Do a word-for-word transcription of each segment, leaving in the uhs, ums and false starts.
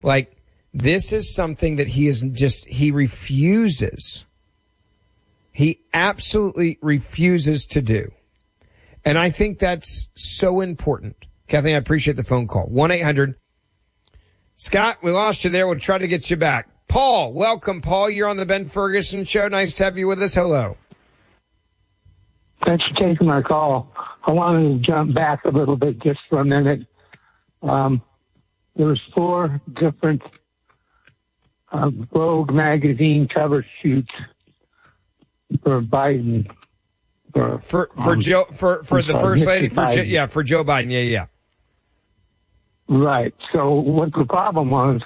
Like, this is something that he is just, he refuses. He absolutely refuses to do. And I think that's so important. Kathleen, I appreciate the phone call. one eight hundred Scott, we lost you there. We'll try to get you back. Paul, welcome, Paul. You're on the Ben Ferguson Show. Nice to have you with us. Hello. Thanks for taking my call. I wanted to jump back a little bit just for a minute. Um, there was four different uh, Vogue magazine cover shoots for Biden. For for, for um, Joe for for I'm the sorry, first lady Mister for jo- Biden. yeah for Joe Biden. Yeah, yeah. Right. So what the problem was,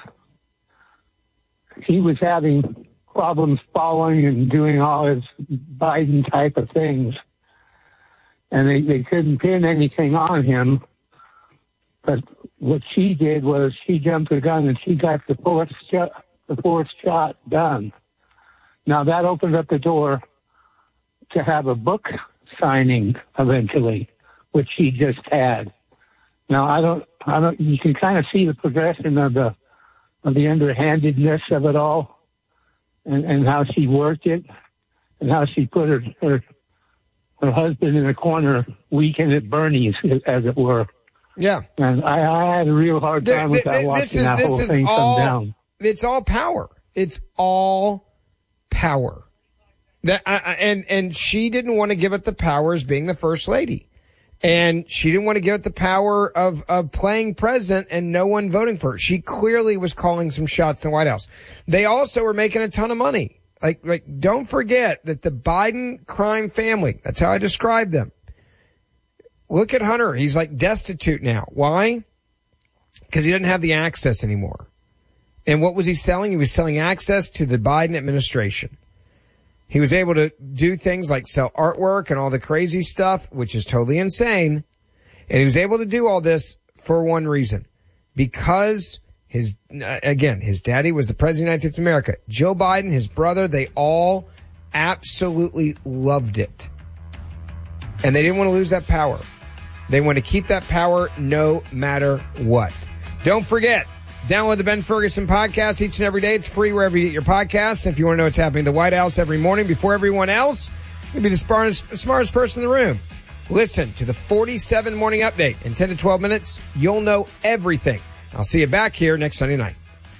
he was having problems following and doing all his Biden type of things. And they, they couldn't pin anything on him. But what she did was she jumped the gun and she got the fourth shot, the fourth shot done. Now that opened up the door to have a book signing eventually, which she just had. Now I don't, I don't. You can kind of see the progression of the of the underhandedness of it all, and, and how she worked it, and how she put her her, her husband in a corner, weekend at Bernie's, as it were. Yeah. And I, I had a real hard time the, with the, that, this watching is, that this whole is thing all, come down. It's all power. It's all power. That I, I, and and she didn't want to give it the power as being the first lady. And she didn't want to give it the power of, of playing president and no one voting for her. She clearly was calling some shots in the White House. They also were making a ton of money. Like, like, don't forget that the Biden crime family, that's how I describe them. Look at Hunter. He's like destitute now. Why? Because he doesn't have the access anymore. And what was he selling? He was selling access to the Biden administration. He was able to do things like sell artwork and all the crazy stuff, which is totally insane. And he was able to do all this for one reason. Because his, again, his daddy was the president of the United States of America. Joe Biden, his brother, they all absolutely loved it. And they didn't want to lose that power. They want to keep that power no matter what. Don't forget, download the Ben Ferguson podcast each and every day. It's free wherever you get your podcasts. If you want to know what's happening at the White House every morning before everyone else, you'll be the smartest, smartest person in the room. Listen to the forty-seven Morning Update. In ten to twelve minutes, you'll know everything. I'll see you back here next Sunday night.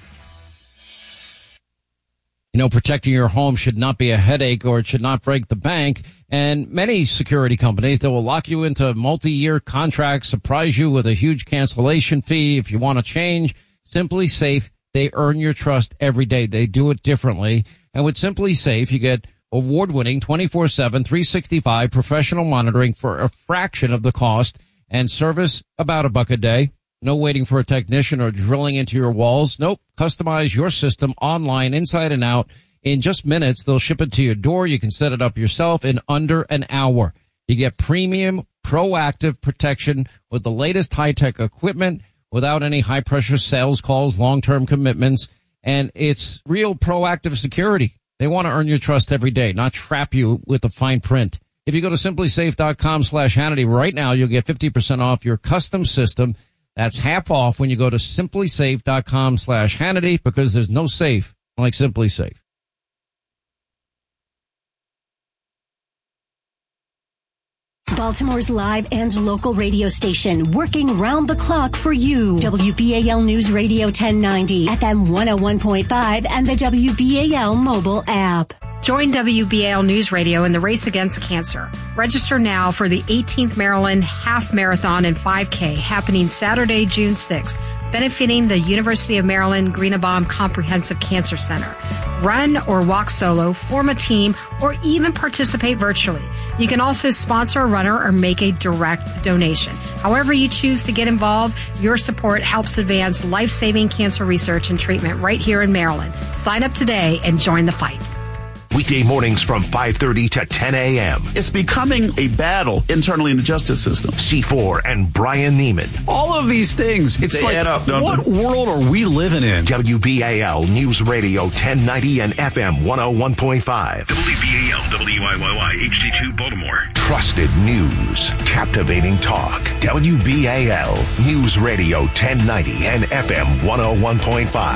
You know, protecting your home should not be a headache, or it should not break the bank. And many security companies, they will lock you into multi-year contracts, surprise you with a huge cancellation fee if you want to change. Simply Safe, they earn your trust every day. They do it differently. And with Simply Safe, you get award-winning twenty-four seven, three sixty-five professional monitoring for a fraction of the cost, and service about a buck a day. No waiting for a technician or drilling into your walls. Nope. Customize your system online, inside and out. In just minutes, they'll ship it to your door. You can set it up yourself in under an hour. You get premium, proactive protection with the latest high-tech equipment without any high-pressure sales calls, long-term commitments, and it's real proactive security. They want to earn your trust every day, not trap you with the fine print. If you go to simplysafe.com slash Hannity right now, you'll get fifty percent off your custom system. That's half off when you go to simplysafe.com slash Hannity, because there's no safe like Simply Safe. Baltimore's live and local radio station, working round the clock for you. W B A L News Radio ten ninety, F M one oh one point five, and the W B A L mobile app. Join W B A L News Radio in the race against cancer. Register now for the eighteenth Maryland Half Marathon and five K happening Saturday, June sixth, benefiting the University of Maryland Greenebaum Comprehensive Cancer Center. Run or walk solo, form a team, or even participate virtually. You can also sponsor a runner or make a direct donation. However you choose to get involved, your support helps advance life-saving cancer research and treatment right here in Maryland. Sign up today and join the fight. Weekday mornings from five thirty to ten a.m. It's becoming a battle internally in the justice system. C four and Brian Neiman. All of these things, it's They like, add up, don't what they? world are we living in? W B A L News Radio ten ninety and F M one oh one point five. W B A L W I Y Y H D two Baltimore. Trusted news. Captivating talk. W B A L News Radio ten ninety and F M one oh one point five.